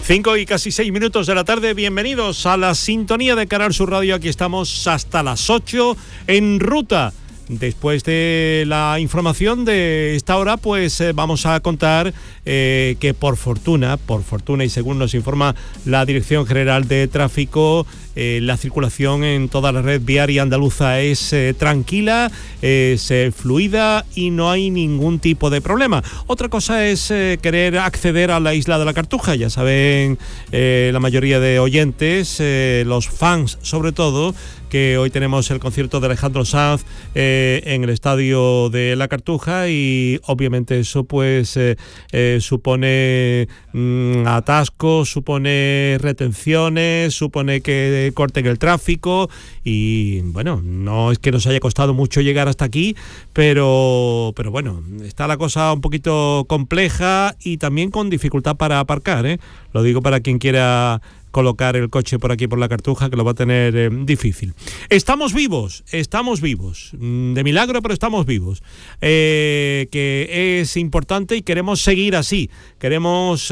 5 y casi 6 minutos de la tarde, bienvenidos a la sintonía de Canal Sur Radio. Aquí estamos hasta las 8 en ruta. Después de la información de esta hora, pues vamos a contar que por fortuna y según nos informa la Dirección General de Tráfico, la circulación en toda la red viaria andaluza es tranquila, es fluida y no hay ningún tipo de problema. Otra cosa es querer acceder a la isla de la Cartuja. Ya saben la mayoría de oyentes, los fans sobre todo, que hoy tenemos el concierto de Alejandro Sanz en el estadio de La Cartuja y obviamente eso pues supone atascos, supone retenciones, supone que corten el tráfico y bueno, no es que nos haya costado mucho llegar hasta aquí, pero bueno, está la cosa un poquito compleja y también con dificultad para aparcar, ¿eh? Lo digo para quien quiera colocar el coche por aquí por La Cartuja, que lo va a tener difícil. Estamos vivos, de milagro, pero estamos vivos, que es importante y queremos seguir así, queremos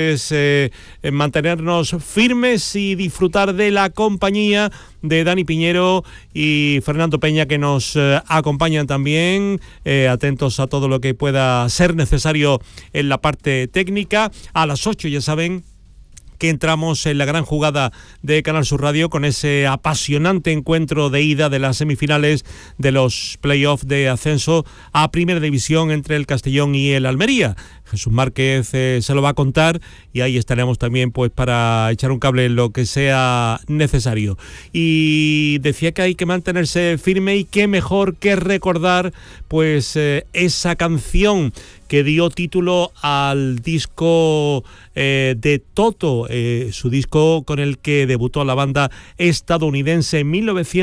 mantenernos firmes y disfrutar de la compañía de Dani Piñero y Fernando Peña, que nos acompañan también, atentos a todo lo que pueda ser necesario en la parte técnica. A las 8, ya saben, que entramos en la gran jugada de Canal Sur Radio con ese apasionante encuentro de ida de las semifinales de los playoffs de ascenso a Primera División entre el Castellón y el Almería. Jesús Márquez se lo va a contar y ahí estaremos también pues para echar un cable en lo que sea necesario. Y decía que hay que mantenerse firme y qué mejor que recordar pues esa canción que dio título al disco de Toto, su disco con el que debutó la banda estadounidense en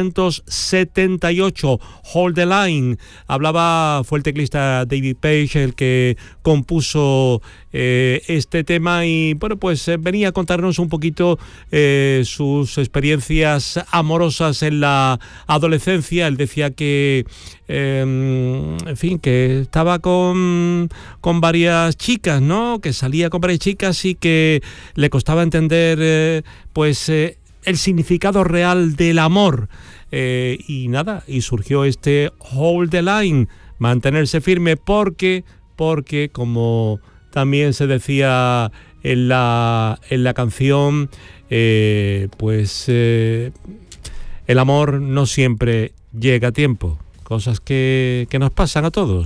1978, Hold the Line. Fue el teclista David Page el que compuso este tema y bueno, pues venía a contarnos un poquito sus experiencias amorosas en la adolescencia. Él decía que en fin, que estaba con varias chicas, ¿no? Que salía con varias chicas y que le costaba entender el significado real del amor. Y nada, y surgió este Hold the Line, mantenerse firme, porque como también se decía en la canción, el amor no siempre llega a tiempo. Cosas que nos pasan a todos.